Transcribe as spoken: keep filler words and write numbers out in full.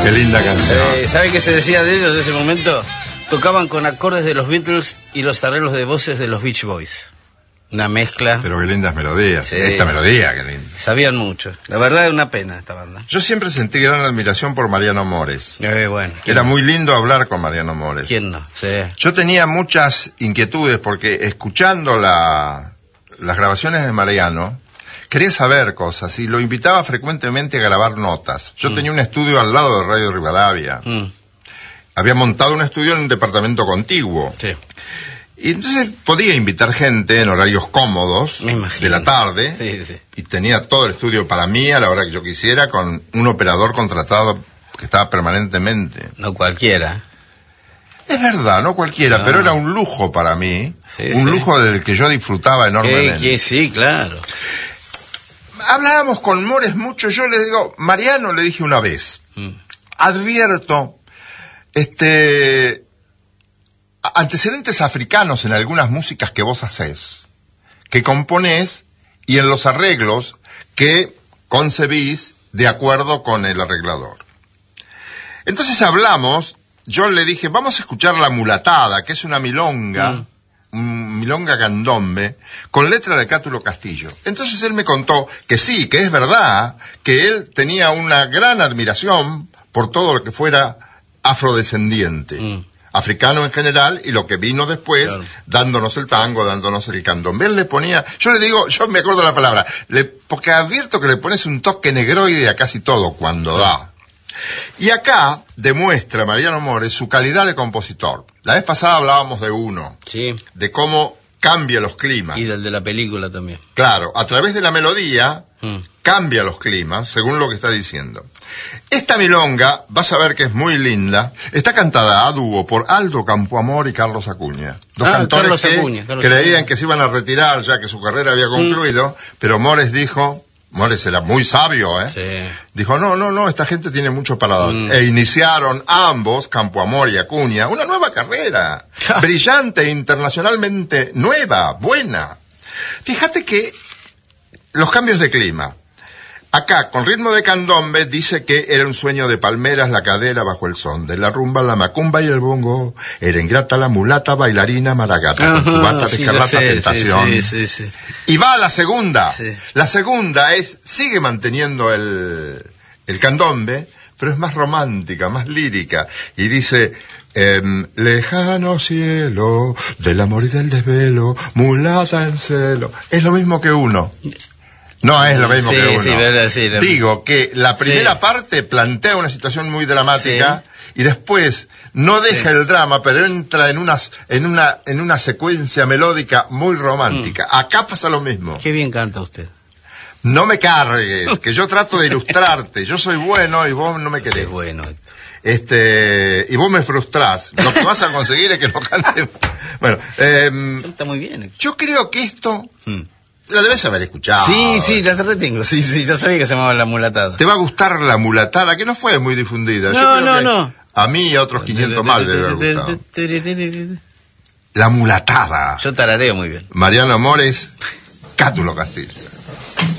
Qué linda canción. Eh, ¿Sabe qué se decía de ellos en ese momento? Tocaban con acordes de los Beatles y los arreglos de voces de los Beach Boys. Una mezcla. Pero qué lindas melodías. Sí. Esta melodía, qué linda. Sabían mucho. La verdad es una pena esta banda. Yo siempre sentí gran admiración por Mariano Mores. Eh, bueno. Era muy lindo hablar con Mariano Mores. ¿Quién no? Sí. Yo tenía muchas inquietudes porque escuchando la, las grabaciones de Mariano, quería saber cosas y lo invitaba frecuentemente a grabar notas. Yo mm. tenía un estudio al lado de Radio Rivadavia. Mm. Había montado un estudio en un departamento contiguo. Sí. Y entonces podía invitar gente en horarios cómodos de la tarde. Sí, sí. Y tenía todo el estudio para mí a la hora que yo quisiera, con un operador contratado que estaba permanentemente. No cualquiera. Es verdad, no cualquiera, no. Pero era un lujo para mí. Sí, un sí. lujo del que yo disfrutaba enormemente. Sí, sí, claro. Hablábamos con Mores mucho. Yo le digo, Mariano, le dije una vez, mm. advierto este antecedentes africanos en algunas músicas que vos hacés, que componés y en los arreglos que concebís de acuerdo con el arreglador. Entonces hablamos, yo le dije, vamos a escuchar La Mulatada, que es una milonga, mm. un milonga candombe, con letra de Cátulo Castillo. Entonces él me contó que sí, que es verdad, que él tenía una gran admiración por todo lo que fuera afrodescendiente. Mm. Africano en general, y lo que vino después, claro. dándonos el tango, dándonos el candombe. Él le ponía, yo le digo, yo me acuerdo la palabra, le, porque advierto que le pones un toque negroide a casi todo cuando da. Y acá demuestra Mariano Mores su calidad de compositor. La vez pasada hablábamos de uno, sí. de cómo cambia los climas. Y del de la película también. Claro, a través de la melodía, mm. cambia los climas, según lo que está diciendo. Esta milonga, vas a ver que es muy linda, está cantada a dúo por Aldo Campoamor y Carlos Acuña. Dos ah, cantores Carlos que Acuña, Carlos creían Acuña. que se iban a retirar ya que su carrera había concluido, mm. pero Mores dijo, Mores era muy sabio, ¿eh? Sí. Dijo, no, no, no, esta gente tiene mucho para dar. Mm. E iniciaron ambos, Campoamor y Acuña, una nueva carrera, brillante, internacionalmente nueva, buena. Fíjate que los cambios de clima. Acá, con ritmo de candombe, dice que era un sueño de palmeras la cadera bajo el son de la rumba, la macumba y el bongo. Era ingrata la mulata, bailarina maragata, con su bata de sí, escarlata sé, tentación. Sí, sí, sí, sí. Y va a la segunda. Sí. La segunda es, sigue manteniendo el, el candombe, pero es más romántica, más lírica. Y dice, eh, lejano cielo, del amor y del desvelo, mulata en celo. Es lo mismo que uno. No es lo mismo sí, que uno. Sí, verdad, sí, la... Digo que la primera sí. parte plantea una situación muy dramática sí. y después no deja sí. el drama, pero entra en una, en una, en una secuencia melódica muy romántica. Mm. Acá pasa lo mismo. Qué bien canta usted. No me cargues, que yo trato de ilustrarte. Yo soy bueno y vos no me querés. Qué bueno. Este, y vos me frustrás. Lo que vas a conseguir es que lo cante. Bueno, eh, canta muy bien. Yo creo que esto... Mm. La debes haber escuchado. Sí, sí, la retengo. Sí, sí, yo sabía que se llamaba La Mulatada. Te va a gustar La Mulatada, que no fue muy difundida. No, yo creo no, que no. A mí y a otros quinientos más debe haber gustado. La Mulatada. Yo tarareo muy bien. Mariano Mores, Cátulo Castillo.